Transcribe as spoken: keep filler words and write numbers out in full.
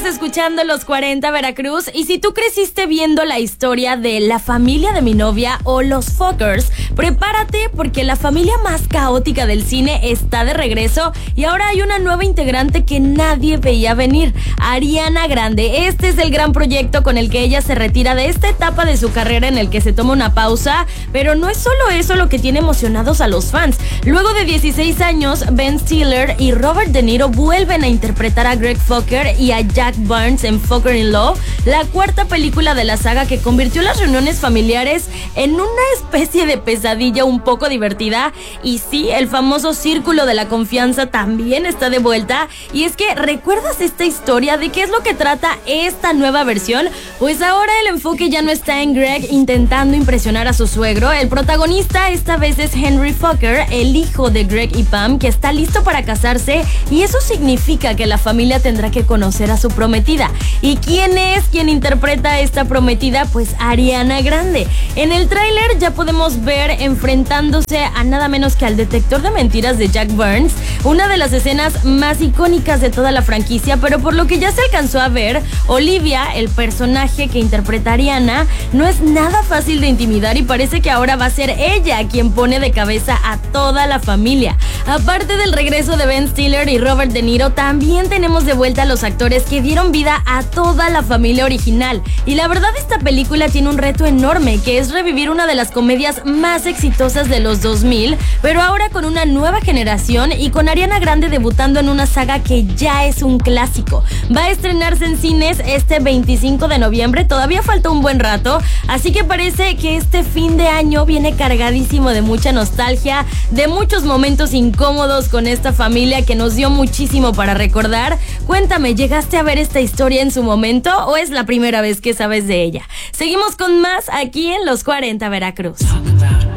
escuchando Los cuarenta Veracruz, y si tú creciste viendo la historia de La familia de mi novia o Los Fockers, prepárate porque la familia más caótica del cine está de regreso y ahora hay una nueva integrante que nadie veía venir, Ariana Grande. Este es el gran proyecto con el que ella se retira de esta etapa de su carrera en el que se toma una pausa, pero no es solo eso lo que tiene emocionados a los fans. Luego de dieciséis años, Ben Stiller y Robert De Niro vuelven a interpretar a Greg Focker y a Jack Burns en Focker-in-Law, la cuarta película de la saga que convirtió las reuniones familiares en una especie de pesadilla un poco divertida. Y sí, el famoso círculo de la confianza también está de vuelta. Y es que, ¿recuerdas esta historia de qué es lo que trata esta nueva versión? Pues ahora el enfoque ya no está en Greg intentando impresionar a su suegro. El protagonista esta vez es Henry Focker, el hijo de Greg y Pam, que está listo para casarse, y eso significa que la familia tendrá que conocer a su prometida. ¿Y quién es quien interpreta a esta prometida? Pues Ariana Grande. En el tráiler ya podemos ver enfrentándose a nada menos que al detector de mentiras de Jack Burns, una de las escenas más icónicas de toda la franquicia, pero por lo que ya se alcanzó a ver, Olivia, el personaje que interpreta a Ariana, no es nada fácil de intimidar y parece que ahora va a ser ella quien pone de cabeza a toda la familia. Aparte del regreso de Ben Stiller y Robert De Niro, también tenemos de vuelta a los actores que dieron vida a toda la familia original. Y la verdad, esta película tiene un reto enorme, que es revivir una de las comedias más exitosas de los dos mil, pero ahora con una nueva generación y con Ariana Grande debutando en una saga que ya es un clásico. Va a estrenarse en cines este veinticinco de noviembre, todavía falta un buen rato, así que parece que este fin de año viene cargadísimo de mucha nostalgia, de muchos momentos incómodos con esta familia que nos dio muchísimo para recordar. Cuéntame, ¿llegaste a ver esta historia en su momento o es la primera vez que sabes de ella? Seguimos con más aquí en Los cuarenta Veracruz.